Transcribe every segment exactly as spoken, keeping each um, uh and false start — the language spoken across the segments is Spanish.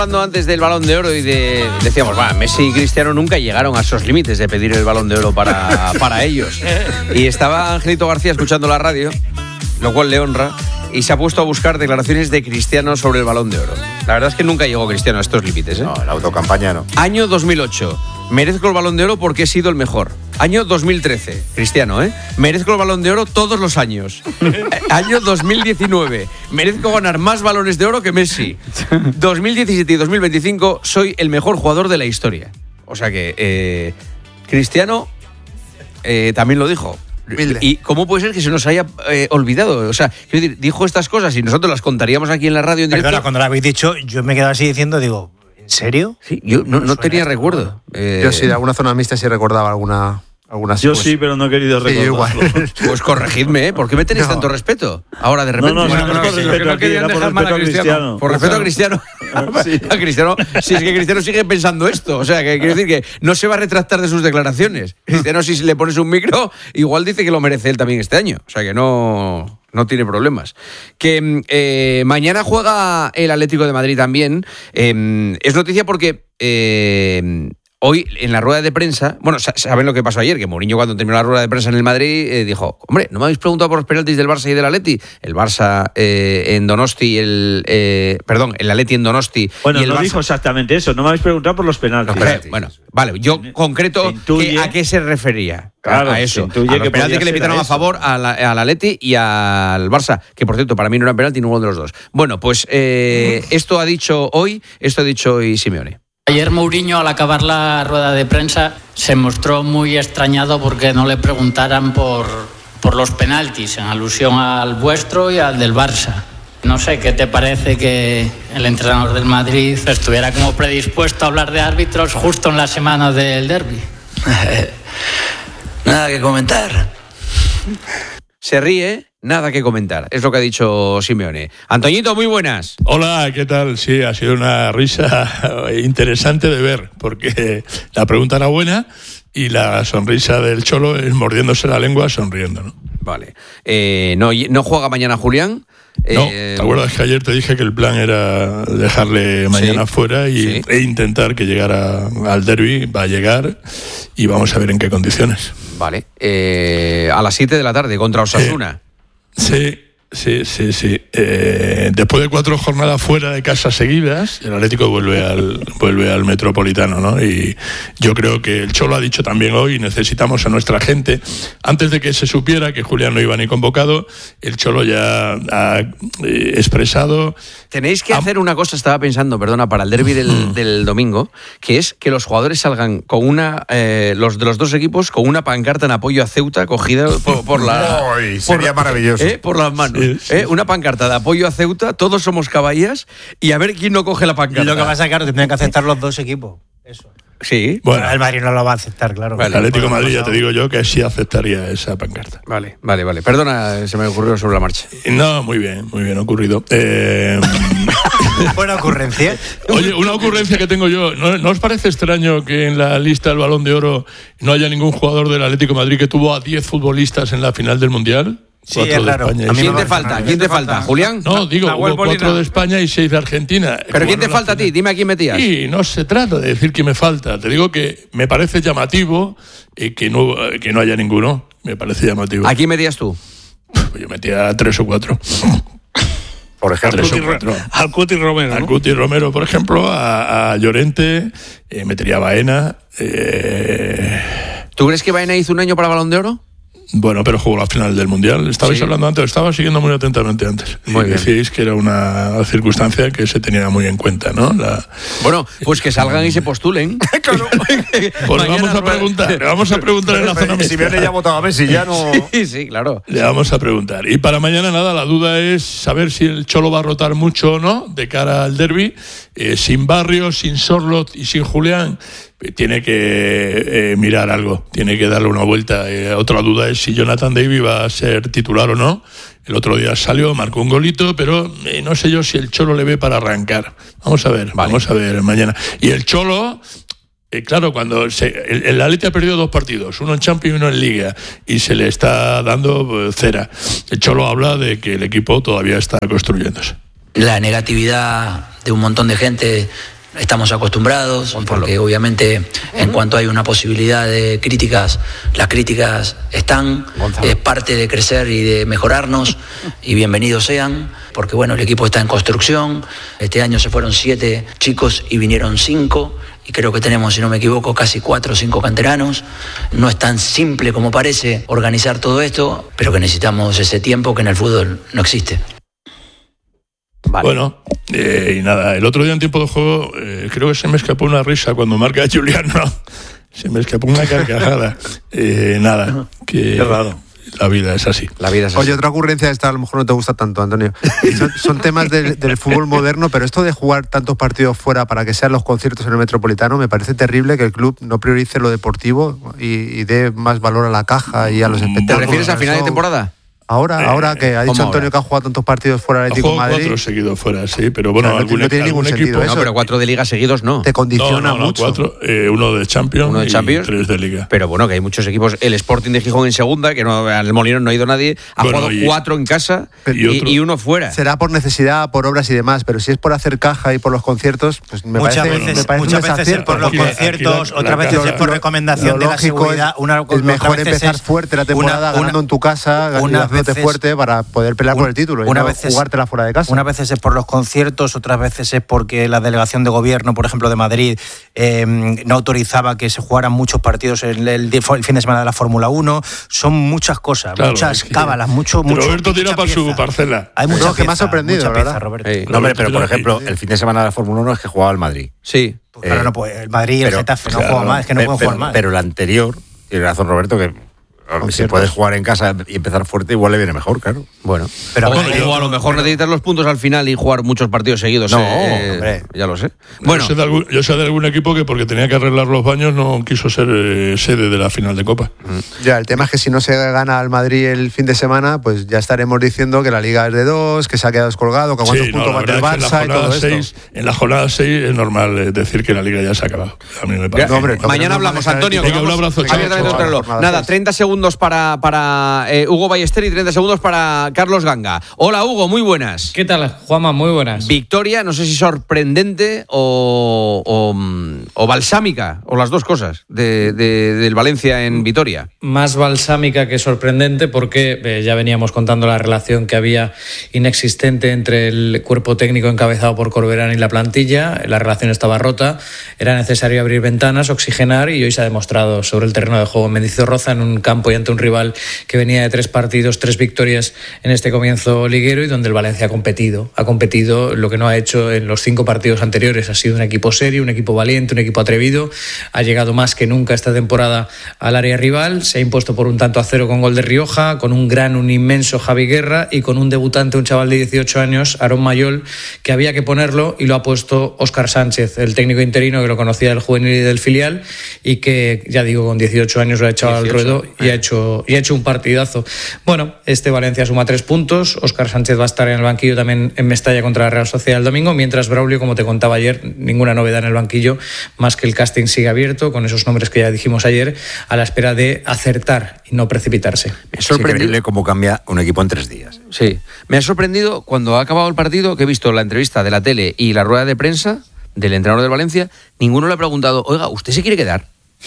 Hablando antes del Balón de Oro y de decíamos, va, Messi y Cristiano nunca llegaron a esos límites de pedir el Balón de Oro para, para ellos. Y estaba Angelito García escuchando la radio, lo cual le honra, y se ha puesto a buscar declaraciones de Cristiano sobre el Balón de Oro. La verdad es que nunca llegó Cristiano a estos límites, ¿eh? No, la autocampaña no. Año dos mil ocho. Merezco el Balón de Oro porque he sido el mejor. Año dos mil trece. Cristiano, ¿eh? Merezco el Balón de Oro todos los años. Año dos mil diecinueve. Merezco ganar más balones de oro que Messi. dos mil diecisiete y dos mil veinticinco. Soy el mejor jugador de la historia. O sea que eh, Cristiano eh, también lo dijo. Humilde. ¿Y cómo puede ser que se nos haya eh, olvidado? O sea, quiero decir, dijo estas cosas y nosotros las contaríamos aquí en la radio en directo. Perdona, cuando lo habéis dicho, yo me he quedado así diciendo, digo, ¿en serio? Sí, yo no, no tenía recuerdo. Eh, Yo sí, de alguna zona mixta sí recordaba alguna. algunas Yo pues, sí, pero no he querido sí, recordarlo. igual. Pues corregidme, ¿eh? ¿Por qué me tenéis No. tanto respeto? Ahora de repente. No, no, Bueno, no, no, que por sí, respeto que no aquí, querían era por dejar mal a respeto a Cristiano. Por respeto a Cristiano. Sí. A Cristiano, si es que Cristiano sigue pensando esto. O sea, que quiero decir que no se va a retractar de sus declaraciones. Cristiano, si le pones un micro, igual dice que lo merece él también este año. O sea, que no. No tiene problemas. Que eh, mañana juega el Atlético de Madrid también. Eh, es noticia porque eh, hoy en la rueda de prensa, bueno, saben lo que pasó ayer, que Mourinho cuando terminó la rueda de prensa en el Madrid eh, dijo, hombre, ¿no me habéis preguntado por los penaltis del Barça y del Atleti? El Barça eh, en Donosti, el eh, perdón, el Atleti en Donosti. Bueno, y el no Barça... dijo exactamente eso, no me habéis preguntado por los penaltis. Los penaltis. Bueno, vale, yo concreto intuye, que, a qué se refería. Claro, a eso. se intuye A los que penaltis podía que le ser pitaron a a eso. favor al al Atleti y al Barça, que por cierto, para mí no eran penalti ninguno de los dos. Bueno, pues eh, esto ha dicho hoy, esto ha dicho hoy Simeone. Ayer Mourinho, al acabar la rueda de prensa, se mostró muy extrañado porque no le preguntaran por, por los penaltis, en alusión al vuestro y al del Barça. No sé, ¿qué te parece que el entrenador del Madrid estuviera como predispuesto a hablar de árbitros justo en la semana del derbi? Nada que comentar. Se ríe, nada que comentar. Es lo que ha dicho Simeone. Antoñito, muy buenas. Hola, ¿qué tal? Sí, ha sido una risa interesante de ver, porque la pregunta era buena y la sonrisa del Cholo es mordiéndose la lengua sonriendo, ¿no? Vale. Eh, no, no juega mañana Julián. No, Eh, ¿te acuerdas que ayer te dije que el plan era dejarle mañana Sí, fuera y, sí. e intentar que llegara al derbi? Va a llegar y vamos a ver en qué condiciones. Vale. Eh, a las siete de la tarde contra Osasuna. Sí, sí, sí, sí. Eh, después de cuatro jornadas fuera de casa seguidas, el Atlético vuelve al vuelve al Metropolitano, ¿no? Y yo creo que el Cholo ha dicho también hoy, necesitamos a nuestra gente. Antes de que se supiera que Julián no iba ni convocado, el Cholo ya ha eh, expresado... Tenéis que Ah. hacer una cosa, estaba pensando, perdona, para el derbi del, del domingo, que es que los jugadores salgan con una, eh, los de los dos equipos, con una pancarta en apoyo a Ceuta cogida por, por la... Ay, sería maravilloso. eh, por las manos. Sí, sí, eh, una pancarta de apoyo a Ceuta, todos somos caballas, y a ver quién no coge la Y pancarta. lo que pasa es que, claro, tendrían que aceptar los dos equipos. Eso. Sí. Bueno, El Madrid no lo va a aceptar, claro. Vale. el Atlético de Bueno, Madrid, ya pasado. te digo yo, que sí aceptaría esa pancarta. Vale, vale, vale. Perdona, se me ocurrió sobre la marcha. No, muy bien, muy bien ocurrido. Eh, Buena ocurrencia. Oye, una ocurrencia que tengo yo. ¿No, ¿No os parece extraño que en la lista del Balón de Oro no haya ningún jugador del Atlético de Madrid que tuvo a diez futbolistas en la final del Mundial? Sí, Cuatro es de raro. España y A mí ¿Quién me te parece falta? raro. ¿Quién te falta? ¿Julián? No, digo, Nahuel hubo cuatro Molina. de España y seis de Argentina. ¿Pero quién te Jugaron la falta a ti? final. Dime a quién metías. Y no se trata de decir que me falta. Te digo que me parece llamativo eh, que, no, eh, que no haya ninguno. Me parece llamativo. ¿A quién metías tú? Yo metía tres o cuatro. Por ejemplo. Tres o cuatro. Al Cuti Romero, A ¿no? Cuti Romero, por ejemplo, a, a Llorente, eh, metería a Baena. Eh, ¿Tú crees que Baena hizo un año para Balón de Oro? Bueno, pero jugó la final del Mundial. Estabais Sí. hablando antes, estaba siguiendo muy atentamente antes. Muy y bien. decíais que era una circunstancia que se tenía muy en cuenta, ¿no? La, Bueno, pues que salgan y se postulen. pues le vamos a preguntar, le vamos a preguntar en la zona mixta. Simeone ya ha votado a Messi, ya no. Sí, sí, claro. Le vamos a preguntar. Y para mañana, nada, la duda es saber si el Cholo va a rotar mucho o no de cara al derbi. Eh, sin Barrios, sin Sorloth y sin Julián, eh, tiene que eh, mirar algo, tiene que darle una vuelta. Eh, otra duda es si Jonathan David va a ser titular o no. El otro día salió, marcó un golito, pero eh, no sé yo si el Cholo le ve para arrancar. Vamos a ver, Vale. vamos a ver mañana. Y el Cholo... Eh, claro, cuando se, el, el Atleti ha perdido dos partidos, uno en Champions y uno en Liga, y se le está dando pues, cera. El Cholo habla de que el equipo todavía está construyéndose. La negatividad de un montón de gente. Estamos acostumbrados, porque obviamente en cuanto hay una posibilidad de críticas, las críticas están, Gonzalo. Es parte de crecer y de mejorarnos, y bienvenidos sean, porque bueno, el equipo está en construcción. Este año se fueron siete chicos y vinieron cinco, y creo que tenemos, si no me equivoco, casi cuatro o cinco canteranos. No es tan simple como parece organizar todo esto, pero que necesitamos ese tiempo que en el fútbol no existe. Vale. Bueno, eh, y nada, el otro día en tiempo de juego eh, creo que se me escapó una risa cuando marca Juliano. Se me escapó una carcajada. Eh, nada, que Qué raro. La vida es así. La vida es así. Oye, otra ocurrencia esta a lo mejor no te gusta tanto, Antonio. Son, son temas del, del fútbol moderno, pero esto de jugar tantos partidos fuera para que sean los conciertos en el Metropolitano, me parece terrible que el club no priorice lo deportivo y, y dé más valor a la caja y a los espectáculos. ¿Te refieres a final de temporada? Ahora, Eh, ahora que ha dicho Antonio ahora? que ha jugado tantos partidos fuera del Atlético de Jugó Madrid, cuatro seguidos fuera, sí, pero bueno, O sea, no algún, no tiene ningún algún sentido equipo. eso. No, pero cuatro de liga seguidos no. te condiciona No, no, no, mucho. cuatro, eh, uno de Champions, Uno de Champions. y tres de Liga. Pero bueno, que hay muchos equipos. El Sporting de Gijón en segunda, que no, al Molinón no ha ido nadie. Ha Bueno, jugado y- cuatro en casa y y, otro- y uno fuera. Será por necesidad, por obras y demás, pero si es por hacer caja y por los conciertos, pues me Muchas parece, veces, me parece muchas un veces es desacierto. por los Aquí la- conciertos, aquí la- otras la veces casa- es por recomendación Lo de la lógico seguridad. es, Una, es otras mejor veces empezar es fuerte la temporada una- ganando en tu casa, unas ganándote veces- fuerte para poder pelear por el título y una no veces- jugártela fuera de casa. Unas veces es por los conciertos, otras veces es porque la delegación de gobierno, por ejemplo, de Madrid, eh, no autorizaba que se jugaran muchos partidos en el, el fin de semana de la Fórmula uno. Son muchas cosas, Claro, muchas es que- cábalas, mucho, mucho. Roberto tira mucha para su pieza. parcela. Hay mucha No, que me ha pieza, sorprendido, mucha la pieza, verdad. Roberto. Ey. No, hombre, pero por Roberto, ejemplo, sí. el fin de semana de la Fórmula uno es que jugaba el Madrid. Sí. Pues claro, Eh, no, pues el Madrid y el pero- Getafe no claro, juegan más, es que no Pe- pueden pero, jugar más. pero el anterior, tiene razón Roberto, que si Conciertos. puedes jugar en casa y empezar fuerte, igual le viene mejor, claro. Bueno, Pero o, bueno, o yo- a lo mejor necesitas los puntos al final y jugar muchos partidos seguidos. No, eh, hombre. ya lo sé. Bueno, Bueno, yo sé, de algún, yo sé de algún equipo que porque tenía que arreglar los baños no quiso ser eh, sede de la final de Copa. Ya, el tema es que si no se gana al Madrid el fin de semana, pues ya estaremos diciendo que la Liga es de dos, que se ha quedado descolgado, que a cuántos Sí, no, puntos la va a tener verdad el es que Barça en y la todo jornada esto. seis, en la jornada seis es normal eh, decir que la Liga ya se ha acabado. A mí me parece. No, hombre, mañana no hablamos, manejar el Antonio. Venga, que un vamos abrazo, chao, abiertamente chao. contra el reloj. Jornada Nada, seis. treinta segundos para, para eh, Hugo Ballester y treinta segundos para Carlos Ganga. Hola, Hugo, muy buenas. ¿Qué tal, Juanma? Muy buenas. Victoria, no sé si sorprendente o, o, o balsámica, o las dos cosas, de, de- del Valencia en Vitoria. Más balsámica que sorprendente porque eh, ya veníamos contando la relación que había inexistente entre el cuerpo técnico encabezado por Corberán y la plantilla. La relación estaba rota, era necesario abrir ventanas, oxigenar y hoy se ha demostrado sobre el terreno de juego en Mendizorroza, en un campo y ante un rival que venía de tres partidos, tres victorias en este comienzo liguero y donde el Valencia ha competido. Ha competido lo que no ha hecho en los cinco partidos anteriores. Ha sido un equipo serio, un equipo valiente, un equipo atrevido. Ha llegado más que nunca esta temporada al área rival. Se ha impuesto por un tanto a cero con gol de Rioja, con un gran, un inmenso Javi Guerra y con un debutante, un chaval de dieciocho años, Aarón Mayol, que había que ponerlo y lo ha puesto Óscar Sánchez, el técnico interino que lo conocía del juvenil y del filial y que, ya digo, con dieciocho años lo ha echado al ruedo y ha hecho, y ha hecho un partidazo. Bueno, este Valencia suma tres puntos. Óscar Sánchez va a estar en el banquillo también en Mestalla contra la Real Sociedad el domingo, mientras Braulio, como te contaba ayer, ninguna novedad en el banquillo, más que el casting sigue abierto con esos nombres que ya dijimos ayer, a la espera de acertar y no precipitarse. Me ha Es sorprendido. increíble cómo cambia un equipo en tres días. Sí, me ha sorprendido cuando ha acabado el partido que he visto la entrevista de la tele y la rueda de prensa del entrenador del Valencia, ninguno le ha preguntado, oiga, ¿usted se quiere quedar?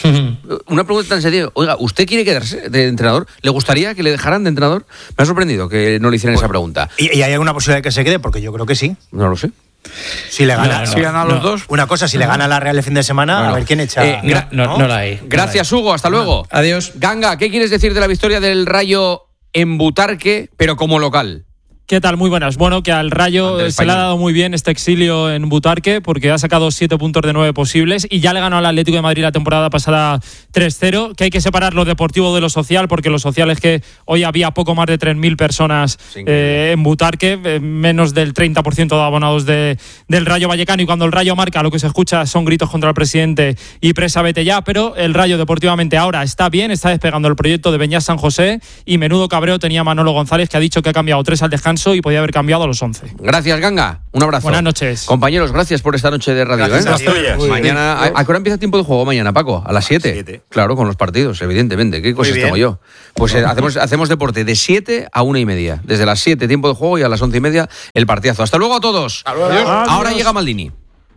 Una pregunta tan sencilla, oiga, ¿usted quiere quedarse de entrenador? ¿Le gustaría que le dejaran de entrenador? Me ha sorprendido que no le hicieran esa pregunta. ¿Y, y hay alguna posibilidad de que se quede? Porque yo creo que sí. No lo sé. Si le gana, No, no, si ganan no. los dos. Una cosa, si le gana la Real el fin de semana, Bueno. a ver quién echa. Eh, gra- No, no, no la hay. Gracias, Hugo, hasta luego. Adiós. Ganga, ¿qué quieres decir de la victoria del Rayo en Butarque, pero como local? ¿Qué tal? Muy buenas. Bueno, que al Rayo Ante el se le ha Español. dado muy bien este exilio en Butarque porque ha sacado siete puntos de nueve posibles y ya le ganó al Atlético de Madrid la temporada pasada tres cero, que hay que separar lo deportivo de lo social porque lo social es que hoy había poco más de tres mil personas eh, en Butarque, eh, menos del treinta por ciento de abonados de, del Rayo Vallecano, y cuando el Rayo marca lo que se escucha son gritos contra el presidente y presa vete ya, pero el Rayo deportivamente ahora está bien, está despegando el proyecto de Beñat San José y menudo cabreo tenía Manolo González, que ha dicho que ha cambiado tres al descanso descanso y podía haber cambiado a los once. Gracias, Ganga. Un abrazo. Buenas noches. Compañeros, gracias por esta noche de radio. Gracias ¿eh? a Mañana, ¿a, ¿a qué hora empieza tiempo de juego mañana, Paco? A las siete. siete. Claro, con los partidos, evidentemente. ¿Qué cosas tengo yo? Pues eh, hacemos, hacemos deporte de siete a una y media. Desde las siete, tiempo de juego, y a las once y media, el partidazo. Hasta luego a todos. Adiós. Ahora llega Maldini.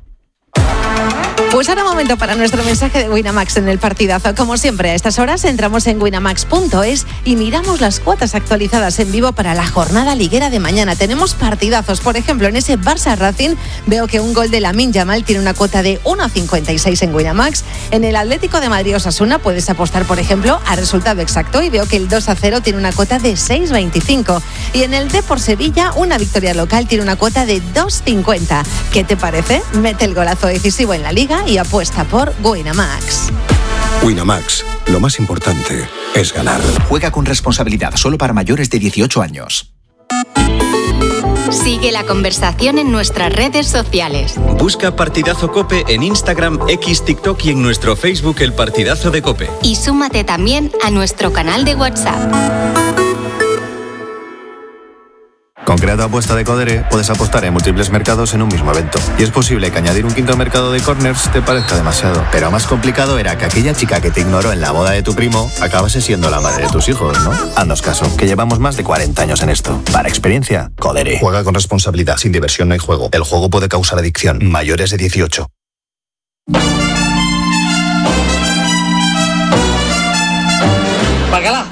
Pues ahora momento para nuestro mensaje de Winamax en el partidazo. Como siempre, a estas horas entramos en winamax punto es y miramos las cuotas actualizadas en vivo para la jornada liguera de mañana. Tenemos partidazos. Por ejemplo, en ese Barça Racing veo que un gol de Lamine Yamal tiene una cuota de uno cincuenta y seis en Winamax. En el Atlético de Madrid Osasuna puedes apostar, por ejemplo, a resultado exacto y veo que el dos a cero tiene una cuota de seis veinticinco. Y en el Depor Sevilla, una victoria local tiene una cuota de dos cincuenta. ¿Qué te parece? Mete el golazo decisivo en la liga y apuesta por Winamax. Winamax, lo más importante es ganar. Juega con responsabilidad, solo para mayores de dieciocho años. Sigue la conversación en nuestras redes sociales. Busca Partidazo COPE en Instagram, X, TikTok y en nuestro Facebook El Partidazo de COPE. Y súmate también a nuestro canal de WhatsApp. Con Creato Apuesta de Codere puedes apostar en múltiples mercados en un mismo evento. Y es posible que añadir un quinto mercado de corners te parezca demasiado. Pero más complicado era que aquella chica que te ignoró en la boda de tu primo acabase siendo la madre de tus hijos, ¿no? Haznos caso, que llevamos más de cuarenta años en esto. Para experiencia, Codere. Juega con responsabilidad, sin diversión no hay juego. El juego puede causar adicción. Mayores de dieciocho. ¡Bacala!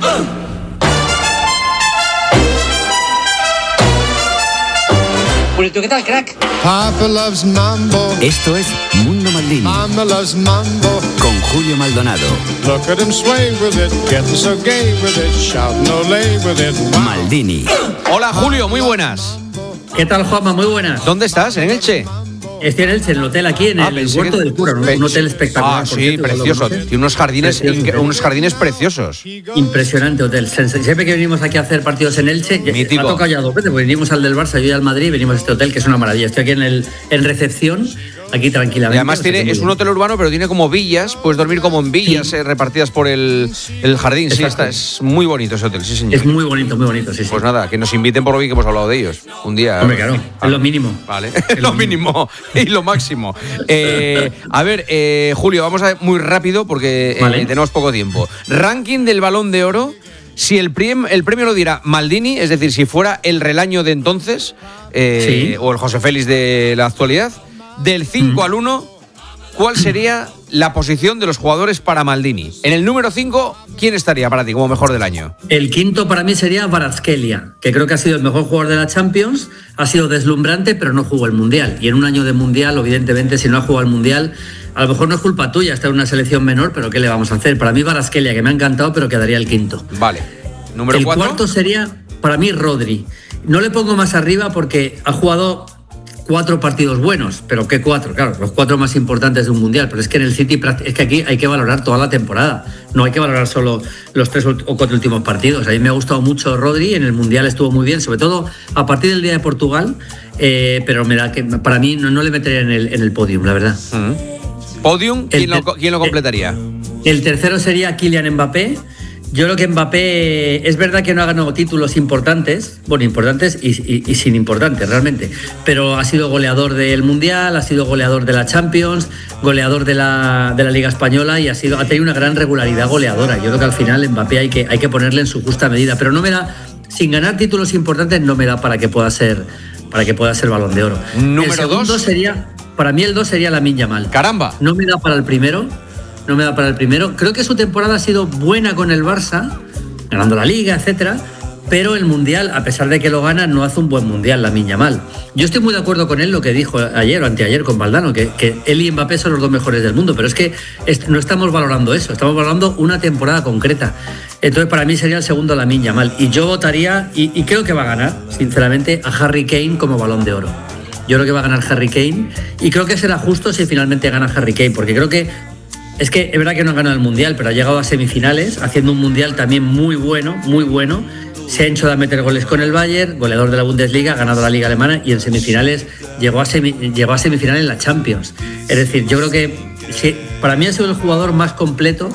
Purito, ¿qué tal, crack? Papa loves mambo. Esto es Mundo Maldini. Mama loves mambo. Con Julio Maldonado. Look at him sway with it, getting so gay with it, shouting olé with it. Wow. Maldini. Hola, Julio, muy buenas. ¿Qué tal, Juanma? Muy buenas. ¿Dónde estás? ¿En Elche? Estoy en Elche, en el hotel aquí, en Ah, el pensé Huerto que- del Cura, ¿no? Pe- Un hotel espectacular. Ah, por sí, cierto, precioso. ¿lo conoces? Tiene unos jardines, Precioso, inc- ¿eh? unos jardines preciosos. Impresionante hotel. Siempre que venimos aquí a hacer partidos en Elche, Mítico. me ha tocado ya dos veces, porque venimos al del Barça, yo y al Madrid, venimos a este hotel, que es una maravilla. Estoy aquí en, el, en recepción, aquí tranquilamente. Y además o sea que tiene, muy es un bien. hotel urbano, pero tiene como villas, puedes dormir como en villas eh, repartidas por el, el jardín. Sí, Exacto. está, es muy bonito ese hotel, sí, señor. Es muy bonito, muy bonito, sí, sí. Pues nada, que nos inviten por lo bien que hemos hablado de ellos. Un día. Hombre, claro, es lo mínimo. Vale, es lo mínimo y lo máximo. Eh, a ver, eh, Julio, vamos a ver muy rápido porque eh, Vale. tenemos poco tiempo. Ranking del Balón de Oro. Si el, prim- el premio lo diera Maldini, es decir, si fuera el Relaño de entonces, eh, Sí. o el José Félix de la actualidad, del cinco al uno, ¿cuál sería la posición de los jugadores para Maldini? En el número cinco, ¿quién estaría para ti como mejor del año? El quinto para mí sería Kvaratskhelia, que creo que ha sido el mejor jugador de la Champions, ha sido deslumbrante, pero no jugó el Mundial. Y en un año de Mundial, evidentemente, si no ha jugado el Mundial, a lo mejor no es culpa tuya estar en una selección menor, pero ¿qué le vamos a hacer? Para mí Kvaratskhelia, que me ha encantado, pero quedaría el quinto. Vale. ¿Número el cuatro? cuarto sería, para mí, Rodri. No le pongo más arriba porque ha jugado cuatro partidos buenos, pero ¿qué cuatro? Claro, los cuatro más importantes de un mundial, pero es que en el City es que aquí hay que valorar toda la temporada, no hay que valorar solo los tres o cuatro últimos partidos. A mí me ha gustado mucho Rodri, en el mundial estuvo muy bien, sobre todo a partir del día de Portugal, eh, pero me da que para mí no, no le metería en el, en el podium, la verdad. Mm. ¿Podium? ¿Quién, El lo, ter- quién lo completaría? El tercero sería Kylian Mbappé. Yo creo que Mbappé es verdad que no ha ganado títulos importantes, bueno, importantes y, y- y sin importantes realmente, pero ha sido goleador del Mundial, ha sido goleador de la Champions, goleador de la, de la Liga Española y ha, sido, ha tenido una gran regularidad goleadora. Yo creo que al final Mbappé hay que, hay que ponerle en su justa medida, pero no me da, sin ganar títulos importantes no me da para que pueda ser, para que pueda ser Balón de Oro. Número el segundo dos. sería, para mí el dos sería Lamine Yamal. Caramba. No me da para el primero. No me da para el primero. Creo que su temporada ha sido buena con el Barça, ganando la Liga, etcétera. Pero el Mundial, a pesar de que lo gana, no hace un buen Mundial, Lamine Yamal. Yo estoy muy de acuerdo con él lo que dijo ayer o anteayer con Valdano, que, que él y Mbappé son los dos mejores del mundo. Pero es que es- no estamos valorando eso, estamos valorando una temporada concreta. Entonces, para mí sería el segundo Lamine Yamal. Y yo votaría, y, y creo que va a ganar, sinceramente, a Harry Kane como Balón de Oro. Yo creo que va a ganar Harry Kane. Y creo que será justo si finalmente gana Harry Kane, porque creo que es que es verdad que no ha ganado el Mundial, pero ha llegado a semifinales, haciendo un Mundial también muy bueno, muy bueno. Se ha hecho de meter goles con el Bayern, goleador de la Bundesliga, ha ganado la Liga Alemana y en semifinales llegó a, semi, llegó a semifinal en la Champions. Es decir, yo creo que sí, para mí ha sido el jugador más completo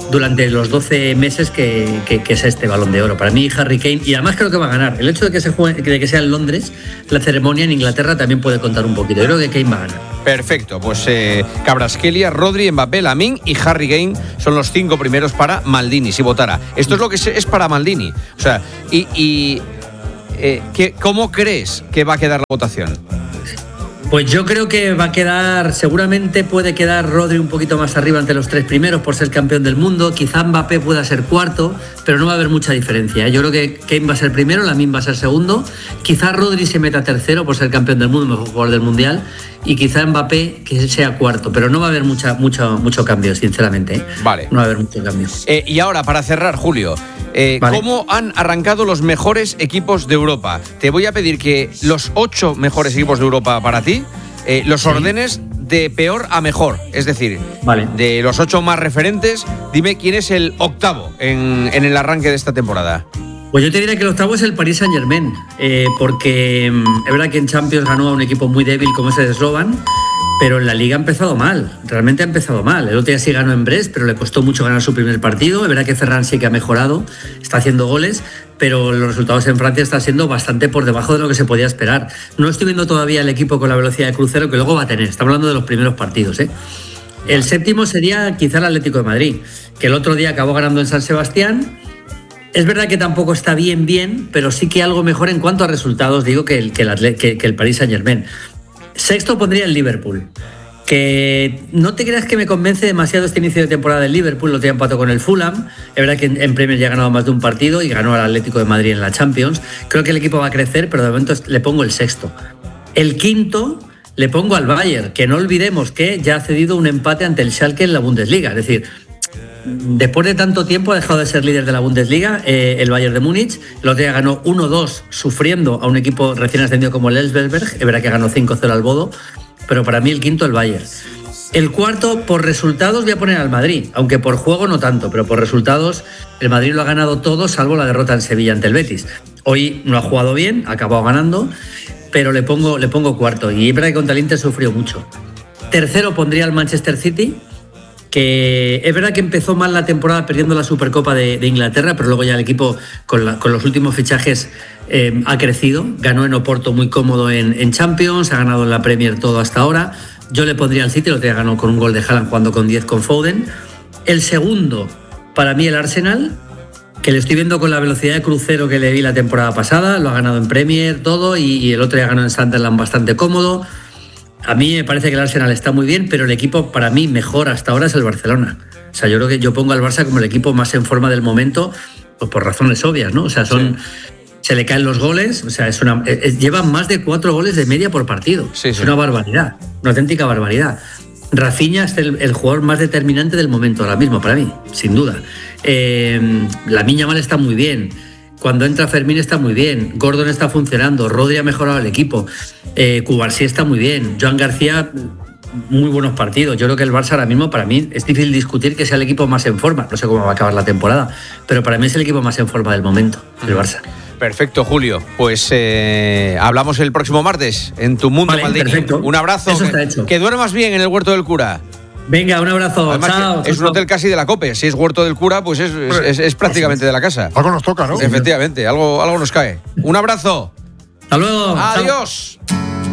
durante los doce meses que, que, que es este Balón de Oro. Para mí Harry Kane, y además creo que va a ganar. El hecho de que, se juegue, de que sea en Londres, la ceremonia en Inglaterra también puede contar un poquito. Yo creo que Kane va a ganar. Perfecto, pues eh, Kvaratskhelia, Rodri, Mbappé, Lamine y Harry Kane son los cinco primeros para Maldini, si votara. Esto es lo que es para Maldini. O sea, y, y eh, ¿qué, ¿cómo crees que va a quedar la votación? Pues yo creo que va a quedar, seguramente puede quedar Rodri un poquito más arriba ante los tres primeros por ser campeón del mundo. Quizá Mbappé pueda ser cuarto, pero no va a haber mucha diferencia. Yo creo que Kane va a ser primero, Lamine va a ser segundo. Quizá Rodri se meta tercero por ser campeón del mundo, mejor jugador del mundial. Y quizá Mbappé que sea cuarto, pero no va a haber mucha, mucho, mucho cambio, sinceramente. ¿eh? Vale. No va a haber mucho cambio. Eh, y ahora, para cerrar, Julio, eh, vale. ¿cómo han arrancado los mejores equipos de Europa? Te voy a pedir que los ocho mejores equipos de Europa para ti eh, los sí. ordenes de peor a mejor. Es decir, vale. de los ocho más referentes, dime quién es el octavo en, en el arranque de esta temporada. Pues yo te diría que el octavo es el Paris Saint-Germain, eh, porque es verdad que en Champions ganó a un equipo muy débil como ese de Slovan, pero en la Liga ha empezado mal, realmente ha empezado mal. El otro día sí ganó en Brest, pero le costó mucho ganar su primer partido. Es verdad que Ferran sí que ha mejorado, está haciendo goles, pero los resultados en Francia están siendo bastante por debajo de lo que se podía esperar. No estoy viendo todavía el equipo con la velocidad de crucero que luego va a tener, estamos hablando de los primeros partidos, ¿eh? El séptimo sería quizá el Atlético de Madrid, que el otro día acabó ganando en San Sebastián. Es verdad que tampoco está bien, bien, pero sí que algo mejor en cuanto a resultados, digo, que el, que el, que, que el Paris Saint-Germain. Sexto pondría el Liverpool, que no te creas que me convence demasiado este inicio de temporada del Liverpool. Lo tenía empatado con el Fulham. Es verdad que en, en Premier ya ha ganado más de un partido y ganó al Atlético de Madrid en la Champions. Creo que el equipo va a crecer, pero de momento le pongo el sexto. El quinto le pongo al Bayern, que no olvidemos que ya ha cedido un empate ante el Schalke en la Bundesliga. Es decir, después de tanto tiempo ha dejado de ser líder de la Bundesliga, eh, el Bayern de Múnich. El otro día ganó uno dos sufriendo a un equipo recién ascendido como el Elfsberg. Es verdad que ganó cinco cero al Bodo, pero para mí el quinto el Bayern. El cuarto, por resultados voy a poner al Madrid, aunque por juego no tanto, pero por resultados el Madrid lo ha ganado todo salvo la derrota en Sevilla ante el Betis. Hoy no ha jugado bien, ha acabado ganando, pero le pongo, le pongo cuarto. Y es verdad que contra el Inter sufrió mucho. Tercero pondría al Manchester City, que es verdad que empezó mal la temporada perdiendo la Supercopa de, de Inglaterra, pero luego ya el equipo con, la, con los últimos fichajes eh, ha crecido. Ganó en Oporto muy cómodo en, en Champions, ha ganado en la Premier todo hasta ahora. Yo le pondría al City, lo que ganó con un gol de Haaland jugando con diez con Foden. El segundo, para mí el Arsenal, que le estoy viendo con la velocidad de crucero que le vi la temporada pasada, lo ha ganado en Premier, todo, y, y el otro día ganó en Sunderland bastante cómodo. A mí me parece que el Arsenal está muy bien, pero el equipo para mí mejor hasta ahora es el Barcelona. O sea, yo creo que yo pongo al Barça como el equipo más en forma del momento, pues por razones obvias, ¿no? O sea, son... Sí. Se le caen los goles, o sea, es una, es, llevan más de cuatro goles de media por partido. Sí, es sí. una barbaridad, una auténtica barbaridad. Rafinha es el, el jugador más determinante del momento ahora mismo, para mí, sin duda. Eh, Lamine Yamal está muy bien. Cuando entra Fermín está muy bien. Gordon está funcionando. Rodri ha mejorado el equipo. Eh, Cubarsí está muy bien. Joan García, muy buenos partidos. Yo creo que el Barça ahora mismo, para mí, es difícil discutir que sea el equipo más en forma. No sé cómo va a acabar la temporada, pero para mí es el equipo más en forma del momento, el Barça. Perfecto, Julio. Pues eh, hablamos el próximo martes en Tu Mundo vale, Maldini. Perfecto. Un abrazo. Eso está que, hecho. Que duermas bien en el Huerto del Cura. Venga, un abrazo. Además, chao. Es un hotel casi de la COPE. Si es Huerto del Cura, pues es, es, es, es prácticamente de la casa. Algo nos toca, ¿no? Efectivamente, algo, algo nos cae. Un abrazo. Hasta luego. Adiós. Chao.